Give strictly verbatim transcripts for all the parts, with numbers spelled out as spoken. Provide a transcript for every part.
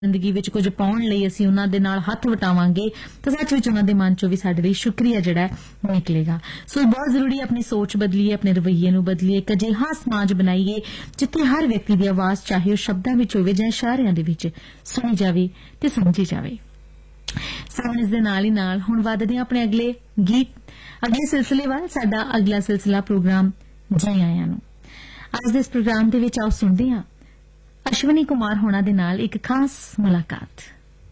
ਜ਼ਿੰਦਗੀ ਵਿੱਚ ਕੁਝ ਪਾਉਣ ਲਈ ਅਸੀਂ ਉਹਨਾਂ ਦੇ ਨਾਲ ਹੱਥ ਵਟਾਵਾਂਗੇ ਤਾਂ ਸੱਚ ਵਿੱਚ ਉਹਨਾਂ ਦੇ ਮਨ ਚੋਂ ਵੀ ਸਾਡੇ ਲਈ ਸ਼ੁਕਰੀਆ ਜਿਹੜਾ ਨਿਕਲੇਗਾ। ਸੋ ਬਹੁਤ ਜ਼ਰੂਰੀ ਆਪਣੀ ਸੋਚ ਬਦਲੀਏ, ਆਪਣੇ ਰਵੱਈਏ ਨੂੰ ਬਦਲੀਏ, ਇੱਕ ਅਜਿਹਾ ਸਮਾਜ ਬਣਾਈਏ ਜਿੱਥੇ ਹਰ ਵਿਅਕਤੀ ਦੀ ਆਵਾਜ਼ ਚਾਹੇ ਉਹ ਸ਼ਬਦਾਂ ਵਿੱਚ ਹੋਵੇ ਜਾਂ ਇਸ਼ਾਰਿਆਂ ਦੇ ਵਿੱਚ ਸੁਣੀ ਜਾਵੇ ਤੇ ਸਮਝੀ ਜਾਵੇ। ਸੋ ਇਸ ਦੇ ਨਾਲ ਹੀ ਨਾਲ ਹੁਣ ਵੱਧਦੇ ਹਾਂ ਆਪਣੇ ਅਗਲੇ ਗੀਤ ਅਗਲੇ ਸਿਲਸਿਲੇ ਵੱਲ। ਸਾਡਾ ਅਗਲਾ ਸਿਲਸਿਲਾ ਪ੍ਰੋਗਰਾਮ ਜੀ ਆਇਆਂ ਨੂੰ। ਅੱਜ ਦੇ ਇਸ ਪ੍ਰੋਗਰਾਮ ਦੇ ਵਿੱਚ ਆਓ ਸੁਣਦੇ ਹਾਂ ਅਸ਼ਵਨੀ ਕੁਮਾਰ ਹੋਣਾ ਦੇ ਨਾਲ ਇੱਕ ਖਾਸ ਮੁਲਾਕਾਤ।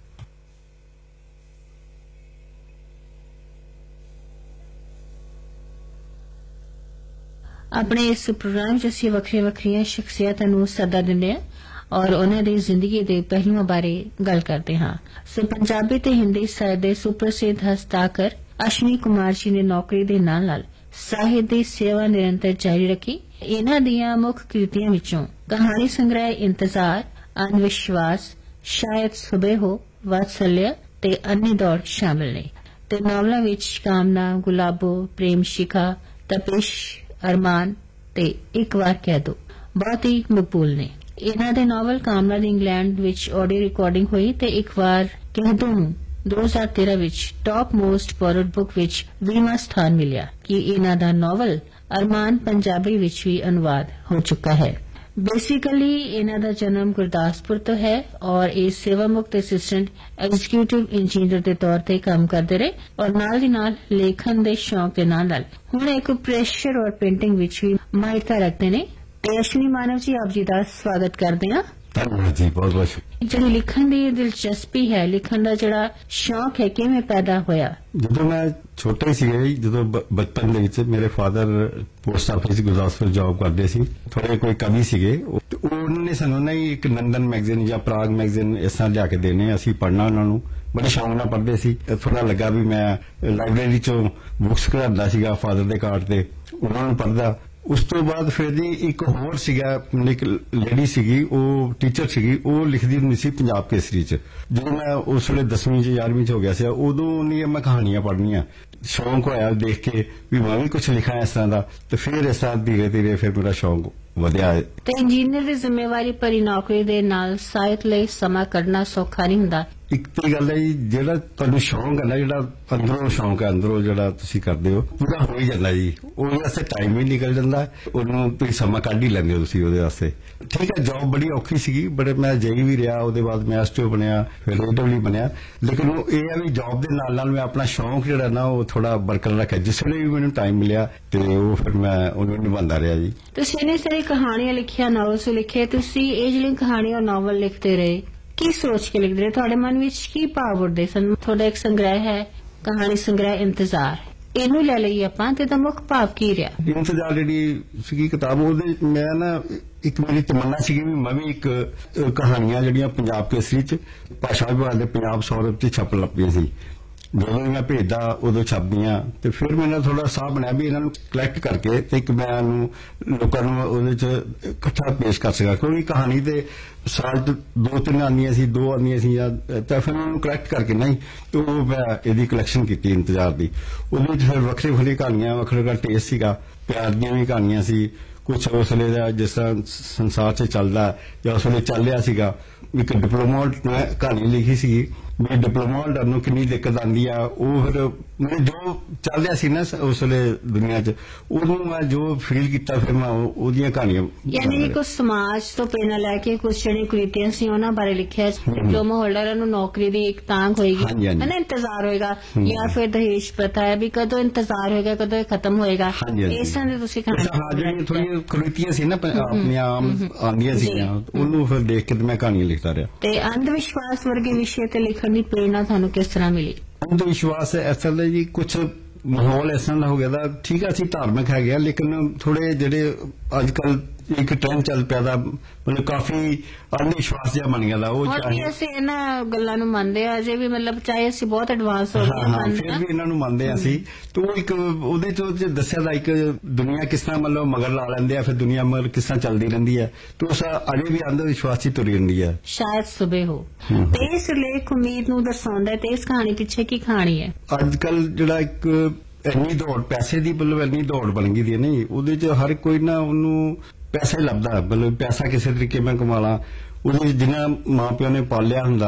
ਆਪਣੇ ਇਸ ਪ੍ਰੋਗਰਾਮ 'ਚ ਅਸੀਂ ਵੱਖਰੀਆਂ ਵੱਖਰੀਆਂ ਸ਼ਖਸੀਅਤਾਂ ਨੂੰ ਸੱਦਾ ਦਿੰਦੇ ਹਾਂ ਔਰ ਉਹਨਾਂ ਦੀ ਜ਼ਿੰਦਗੀ ਦੇ ਪਹਿਲੂਆਂ ਬਾਰੇ ਗੱਲ ਕਰਦੇ ਹਾਂ। ਸੋ ਪੰਜਾਬੀ ਤੇ ਹਿੰਦੀ ਸਾਹਿਤ ਦੇ ਸੁਪ੍ਰਸਿੱਧ ਹਸਤਾਖਰ ਅਸ਼ਵਨੀ ਕੁਮਾਰ ਜੀ ਨੇ ਨੌਕਰੀ ਦੇ ਨਾਲ ਨਾਲ ਸਾਹਿਤ ਦੀ ਸੇਵਾ ਨਿਰੰਤਰ ਜਾਰੀ ਰੱਖੀ। ਇਹਨਾਂ ਦੀਆਂ ਮੁੱਖ ਕ੍ਰਿਤੀਆਂ ਵਿੱਚੋਂ ਕਹਾਣੀ ਸੰਗ੍ਰਹਿ ਇੰਤਜ਼ਾਰ, ਅੰਧ ਵਿਸ਼ਵਾਸ, ਸ਼ਾਇਦ ਸੁਬੇ ਹੋ, ਵਾਤਸલ્ય ਤੇ ਅੰਨੀ ਦੌੜ ਸ਼ਾਮਿਲ ਨੇ ਤੇ ਨਾਵਲਾਂ ਵਿੱਚ ਕਾਮਨਾ, ਗੁਲਾਬੋ, ਪ੍ਰੇਮ ਸ਼ਿਖਾ, ਤਪਿਸ਼, ਅਰਮਾਨ ਤੇ ਇੱਕ ਵਾਰ ਕਹਿ ਦੋ ਬਹੁਤ ਹੀ ਮਕਬੂਲ ਨੇ। ਇਹਨਾਂ ਦੇ ਨਾਵਲ ਕਾਮਨਾ ਦੀ ਇੰਗਲੈਂਡ ਵਿੱਚ ਆਡੀਓ ਰਿਕਾਰਡਿੰਗ ਹੋਈ ਤੇ ਇੱਕ ਵਾਰ ਕਹਿ ਦੋ ਨੂੰ ਦੋ ਹਜ਼ਾਰ ਤੇਰਾਂ ਵਿੱਚ ਟਾਪ ਮੋਸਟ ਬੋਰਡ ਬੁੱਕ ਵਿੱਚ ਵੀਹਵਾਂ ਸਥਾਨ ਮਿਲਿਆ ਕਿ ਇਹਨਾਂ ਦਾ ਨਾਵਲ ਅਰਮਾਨ ਪੰਜਾਬੀ ਵਿੱਚ ਵੀ ਅਨੁਵਾਦ ਹੋ ਚੁੱਕਾ ਹੈ। ਬੇਸਿਕਲੀ ਇਹਨਾਂ ਦਾ ਜਨਮ ਗੁਰਦਾਸਪੁਰ ਤੋਂ ਹੈ ਔਰ ਇਹ ਸੇਵਾ ਮੁਕਤ ਅਸਿਸਟੈਂਟ ਐਗਜ਼ੀਕਿਊਟਿਵ ਇੰਜੀਨੀਅਰ ਦੇ ਤੌਰ ਤੇ ਕੰਮ ਕਰਦੇ ਰਹੇ ਔਰ ਨਾਲ ਦੀ ਨਾਲ ਲੇਖਣ ਦੇ ਸ਼ੌਕ ਦੇ ਨਾਲ ਨਾਲ ਹੁਣ ਇੱਕ ਪ੍ਰੈਸ਼ਰ ਔਰ ਪੇਂਟਿੰਗ ਵਿੱਚ ਵੀ ਮਾਹਿਰਤਾ ਰੱਖਦੇ ਨੇ। ਤੇ ਅਸ਼ਵਨੀ ਮਾਨਵ ਜੀ ਆਪ ਜੀ ਦਾ ਸਵਾਗਤ ਕਰਦੇ ਹਾਂ। ਧੰਨਵਾਦ ਜੀ, ਬਹੁਤ ਬਹੁਤ ਸ਼ੁਕਰੀਆ। ਜਿਹੜੀ ਲਿਖਣ ਦੀ ਦਿਲਚਸਪੀ ਹੈ, ਲਿਖਣ ਦਾ ਜਿਹੜਾ ਸ਼ੌਕ ਹੈ, ਕਿਵੇਂ ਪੈਦਾ ਹੋਇਆ? ਜਦੋਂ ਮੈਂ ਛੋਟੇ ਸੀਗੇ, ਜਦੋਂ ਬਚਪਨ ਦੇ ਵਿੱਚ ਮੇਰੇ father post office Gurdaspur job ਕਰਦੇ ਸੀ, ਥੋੜੇ ਕੋਈ ਕਵੀ ਸੀਗੇ, ਉਹਨਾਂ ਨੇ ਸਾਨੂੰ ਨਾ ਇੱਕ ਨੰਦਨ ਮੈਗਜ਼ੀਨ ਜਾਂ ਪ੍ਰਾਗ ਮੈਗਜ਼ੀਨ ਇਸ ਤਰ੍ਹਾਂ ਲਿਆ ਕੇ ਦੇਣੇ, ਅਸੀਂ ਪੜ੍ਹਨਾ ਉਹਨਾਂ ਨੂੰ ਬੜੇ ਸ਼ੌਕ ਨਾਲ ਪੜ੍ਹਦੇ ਸੀ। ਥੋੜਾ ਲੱਗਾ ਵੀ ਮੈਂ ਲਾਇਬ੍ਰੇਰੀ ਚੋਂ ਬੁੱਕਸ ਕਢਾਉਂਦਾ ਸੀਗਾ ਫਾਦਰ ਦੇ ਕਾਰਡ ਤੇ, ਉਹਨਾਂ ਨੂੰ ਪੜ੍ਹਦਾ। ਉਸ ਤੋਂ ਬਾਅਦ ਫਿਰ ਜੀ ਇੱਕ ਹੋਰ ਸੀਗਾ, ਇੱਕ ਲੇਡੀ ਸੀਗੀ, ਉਹ ਟੀਚਰ ਸੀਗੀ, ਉਹ ਲਿਖਦੀ ਹੁੰਦੀ ਸੀ ਪੰਜਾਬ ਕੇਸਰੀ ਚ। ਜਦੋਂ ਮੈਂ ਉਸ ਵੇਲੇ ਦਸਵੀਂ ਚ ਗਿਆਰਵੀਂ ਚ ਹੋ ਗਿਆ ਸੀ, ਉਦੋਂ ਉਹਨੀਆਂ ਮੈਂ ਕਹਾਣੀਆਂ ਪੜ੍ਹਨੀਆਂ ਸ਼ੌਂਕ ਹੋਇਆ ਦੇਖ ਕੇ ਵੀ ਮੈਂ ਵੀ ਕੁਝ ਲਿਖਾਂ ਇਸ ਤਰ੍ਹਾਂ ਦਾ। ਤੇ ਫਿਰ ਇਸ ਤਰ੍ਹਾਂ ਧੀਰੇ ਧੀਰੇ ਫਿਰ ਮੇਰਾ ਸ਼ੌਂਕ ਵਧਿਆ। ਤੇ ਇੰਜੀਨੀਅਰ ਦੀ ਜ਼ਿੰਮੇਵਾਰੀ ਭਰੀ ਨੌਕਰੀ ਦੇ ਨਾਲ ਸਾਹਿਤ ਲਈ ਸਮਾਂ ਕੱਢਣਾ ਸੌਖਾ ਨਹੀਂ ਹੁੰਦਾ। ਇੱਕ ਤੇ ਗੱਲ ਹੈ ਜੀ, ਜਿਹੜਾ ਤੁਹਾਨੂੰ ਸ਼ੌਂਕ ਹੈ ਨਾ, ਜਿਹੜਾ ਅੰਦਰੋਂ ਸ਼ੌਂਕ ਹੈ, ਅੰਦਰੋਂ ਜਿਹੜਾ ਤੁਸੀਂ ਕਰਦੇ ਹੋ, ਪੂਰਾ ਹੋ ਹੀ ਜਾਂਦਾ ਜੀ। ਉਹਦੇ ਵਾਸਤੇ ਟਾਈਮ ਵੀ ਨਿਕਲ ਜਾਂਦਾ, ਉਹਨੂੰ ਤੁਸੀਂ ਸਮਾਂ ਕੱਢ ਹੀ ਲੈਂਦੇ ਹੋ ਤੁਸੀਂ ਉਹਦੇ ਵਾਸਤੇ। ਠੀਕ ਹੈ, ਜੌਬ ਬੜੀ ਔਖੀ ਸੀਗੀ, ਬੜੇ ਮੈਂ ਜਈ ਵੀ ਰਿਹਾ, ਉਹਦੇ ਬਾਅਦ ਮੈਂ ਐਸਟੀਓ ਬਣਿਆ, ਫਿਰ ਰੇਟਵਲੀ ਬਣਿਆ। ਲੇਕਿਨ ਉਹ ਇਹ ਹੈ ਵੀ ਜੌਬ ਦੇ ਨਾਲ ਨਾਲ ਮੈਂ ਆਪਣਾ ਸ਼ੌਂਕ ਜਿਹੜਾ ਨਾ ਉਹ ਥੋੜਾ ਬਰਕਰਾਰ ਰੱਖਿਆ। ਜਿਸ ਵੇਲੇ ਵੀ ਮੈਨੂੰ ਟਾਈਮ ਮਿਲਿਆ ਤੇ ਉਹ ਫਿਰ ਮੈਂ ਉਹਨੂੰ ਨਿਭਾਉਂਦਾ ਰਿਹਾ ਜੀ। ਤੁਸੀਂ ਇੰਨੀ ਸਾਰੀ ਕਹਾਣੀਆਂ ਲਿਖੀਆਂ, ਨਾਵਲਸ ਲਿਖੇ, ਤੁਸੀਂ ਇਹ ਜਿਹੜੀਆਂ ਕਹਾਣੀਆਂ ਨਾਵਲ ਲਿਖਦੇ ਰਹੇ, ਕੀ ਸੋਚ ਕੇ ਲਿਖਦੇ ਰਹੇ? ਤੁਹਾਡੇ ਮਨ ਵਿੱਚ ਕੀ ਭਾਵ ਉੱਠਦੇ ਸਨ? ਤੁਹਾਡਾ ਇੱਕ ਸੰਗ੍ਰਹਿ ਹੈ, ਕਹਾਣੀ ਸੰਗ੍ਰਹਿ ਇੰਤਜ਼ਾਰ, ਇਹਨੂੰ ਲੈ ਲਈਏ ਆਪਾਂ, ਤੇ ਤਾਂ ਮੁੱਖ ਭਾਵ ਕੀ ਰਿਹਾ? ਇੰਤਜ਼ਾਰ ਜਿਹੜੀ ਸੀਗੀ ਕਿਤਾਬ, ਉਹਦੇ ਮੈਂ ਨਾ ਇੱਕ ਮੇਰੀ ਤਮੰਨਾ ਸੀਗੀ ਵੀ ਮੈਂ ਵੀ ਇੱਕ ਕਹਾਣੀਆਂ ਜਿਹੜੀਆਂ ਪੰਜਾਬ ਕੇਸਰੀ ਚ ਭਾਸ਼ਾ ਵਿਭਾਗ ਦੇ ਪੰਜਾਬ ਸੌਰਭ ਚ ਛਪ ਲੱਪੀਆਂ ਸੀ, ਜਦੋਂ ਮੈਂ ਭੇਜਦਾ ਉਦੋਂ ਛਪਦੀਆਂ। ਤੇ ਫਿਰ ਮੈਨੂੰ ਥੋੜਾ ਸਾਹ ਬਣਿਆ ਵੀ ਇਹਨਾਂ ਨੂੰ ਕਲੈਕਟ ਕਰਕੇ ਤੇ ਇੱਕ ਮੈਂ ਇਹਨੂੰ ਲੋਕਾਂ ਨੂੰ ਉਹਦੇ ਚ ਇਕੱਠਾ ਪੇਸ਼ ਕਰ ਸਕਾਂ, ਕਿਉਂਕਿ ਕਹਾਣੀ ਤੇ ਸਾਲ ਚ ਦੋ ਤਿੰਨ ਆਉਂਦੀਆਂ ਸੀ, ਦੋ ਆਉਂਦੀਆਂ ਸੀ ਜਾਂ ਤਾਂ ਫਿਰ ਉਹਨੂੰ ਕਲੈਕਟ ਕਰਕੇ ਨਹੀਂ ਤੇ ਉਹ ਮੈਂ ਇਹਦੀ ਕਲੈਕਸ਼ਨ ਕੀਤੀ ਇੰਤਜ਼ਾਰ ਦੀ। ਉਹਦੇ ਵਿੱਚ ਫਿਰ ਵੱਖਰੀ ਵੱਖਰੀ ਕਹਾਣੀਆਂ, ਵੱਖਰਾ ਵੱਖਰਾ ਟੇਸਟ ਸੀਗਾ, ਪਿਆਰ ਦੀਆਂ ਵੀ ਕਹਾਣੀਆਂ ਸੀ, ਕੁਛ ਉਸ ਵੇਲੇ ਦਾ ਜਿਸ ਤਰ੍ਹਾਂ ਸੰਸਾਰ 'ਚ ਚੱਲਦਾ ਜਾਂ ਉਸ ਵੇਲੇ ਚੱਲ ਰਿਹਾ ਸੀਗਾ। ਇੱਕ ਡਿਪਲੋਮਾ ਮੈਂ ਕਹਾਣੀ ਲਿਖੀ ਸੀਗੀ ਵੀ ਡਿਪਲੋਮਾ ਹੋਲਡਰ ਨੂੰ ਕਿੰਨੀ ਦਿੱਕਤ ਆਉਂਦੀ ਆ, ਉਹ ਫਿਰ ਮੈਨੂੰ ਜੋ ਚੱਲ ਰਿਹਾ ਸੀ ਨਾ ਉਸ ਵੇਲੇ ਦੁਨੀਆ 'ਚ, ਉਹਨੂੰ ਮੈਂ ਜੋ ਫੀਲ ਕੀਤਾ ਫਿਰ ਮੈਂ ਉਹਦੀਆਂ ਕਹਾਣੀਆਂ। ਯਾਨੀ ਕੁਝ ਸਮਾਜ ਤੋਂ ਪ੍ਰੇਰਨਾ ਲੈ ਕੇ ਕੁਝ ਜਿਹੜੇ ਕੁਰੀਤੀਆਂ ਸੀ ਉਹਨਾਂ ਬਾਰੇ ਲਿਖਿਆ। ਡਿਪਲੋਮਾ ਹੋਲਡਰਾਂ ਨੂੰ ਨੌਕਰੀ ਦੀ ਇੱਕ ਤਾਂਘ ਹੋਏਗੀ, ਹੈ ਨਾ, ਇੰਤਜ਼ਾਰ ਹੋਏਗਾ, ਜਾਂ ਫਿਰ ਦਹੇਜ ਪ੍ਰਥਾ ਹੈ ਵੀ ਕਦੋਂ ਇੰਤਜ਼ਾਰ ਹੋਏਗਾ, ਕਦੋਂ ਇਹ ਖਤਮ ਹੋਏਗਾ, ਇਸ ਤਰ੍ਹਾਂ ਦੇ ਤੁਸੀਂ ਕਹਾਣੀ। ਥੋੜ੍ਹੀਆਂ ਕੁਰੀਤੀਆਂ ਸੀ ਨਾ ਆਪਣੀਆਂ ਆਮ ਆਉਂਦੀਆਂ ਸੀਗੀਆਂ, ਉਹਨੂੰ ਫਿਰ ਦੇਖ ਕੇ ਮੈਂ ਕਹਾਣੀਆਂ ਲਿਖਦਾ ਰਿਹਾ। ਤੇ ਅੰਧ ਵਿਸ਼ਵਾਸ ਵਰਗੇ ਵਿਸ਼ੇ ਤੇ ਲਿਖਣ ਦੀ ਪ੍ਰੇਰਨਾ ਤੁਹਾਨੂੰ ਕਿਸ ਤਰ੍ਹਾਂ ਮਿਲੀ? ਅੰਧ ਵਿਸ਼ਵਾਸ ਇਸ ਤਰ੍ਹਾਂ ਜੀ, ਕੁਛ ਮਾਹੌਲ ਇਸ ਤਰ੍ਹਾਂ ਦਾ ਹੋ ਗਿਆ ਦਾ। ਠੀਕ ਹੈ, ਅਸੀਂ ਧਾਰਮਿਕ ਹੈਗੇ ਆ, ਲੇਕਿਨ ਥੋੜੇ ਜਿਹੜੇ ਅੱਜ ਕੱਲ ਇੱਕ ਟ੍ਰੈਂਡ ਚੱਲ ਪਿਆ ਦਾ, ਮਤਲਬ ਕਾਫੀ ਅੰਧ ਵਿਸ਼ਵਾਸ ਜਿਹਾ ਬਣ ਗਿਆ ਦਾ। ਉਹ ਚਾਹੇ ਅਸੀਂ ਇਹਨਾਂ ਗੱਲਾਂ ਨੂੰ ਮੰਨਦੇ ਆ, ਅਜੇ ਵੀ, ਮਤਲਬ ਚਾਹੇ ਅਸੀਂ ਬਹੁਤ ਐਡਵਾਂਸ ਹੋ ਗਏ ਹਾਂ, ਫਿਰ ਵੀ ਇਹਨਾਂ ਨੂੰ ਮੰਨਦੇ ਆ ਅਸੀਂ। ਤੇ ਉਹ ਇੱਕ ਉਹਦੇ ਚ ਦੱਸਿਆ ਦਾ ਇੱਕ ਦੁਨੀਆ ਕਿਸ ਤਰ੍ਹਾਂ ਮਤਲਬ ਮਗਰ ਲਾ ਲੈਂਦੇ ਆ, ਫਿਰ ਦੁਨੀਆ ਮਗਰ ਕਿਸ ਤਰ੍ਹਾਂ ਚੱਲਦੀ ਰਹਿੰਦੀ ਹੈ, ਤੇ ਉਸ ਅਜੇ ਵੀ ਅੰਧ ਵਿਸ਼ਵਾਸ ਹੀ ਤੁਰੀ ਜਾਂਦੀ ਹੈ। ਸ਼ਾਇਦ ਸੁਬੇ ਹੋ ਤੇ ਇਸ ਲੇਖ ਉਮੀਦ ਨੂੰ ਦਰਸਾਉਂਦਾ ਹੈ। ਤੇ ਇਸ ਕਹਾਣੀ ਪਿੱਛੇ ਕੀ ਕਹਾਣੀ ਹੈ? ਅੱਜ ਕੱਲ ਜਿਹੜਾ ਇੱਕ ਇੰਨੀ ਦੌੜ ਪੈਸੇ ਦੀ, ਮਤਲਬ ਇੰਨੀ ਦੌੜ ਬਣ ਗਈ ਦੀ ਨਹੀਂ, ਉਹਦੇ ਚ ਹਰ ਕੋਈ ਨਾ ਉਹਨੂੰ ਪੈਸਾ ਹੀ ਲੱਭਦਾ, ਮਤਲਬ ਪੈਸਾ ਕਿਸੇ ਤਰੀਕੇ ਮੈਂ ਕਮਾ ਲਾਂ, ਉਹਦੇ ਵਿੱਚ ਜਿਨ੍ਹਾਂ ਮਾਂ ਪਿਓ ਨੇ ਪਾਲਿਆ ਹੁੰਦਾ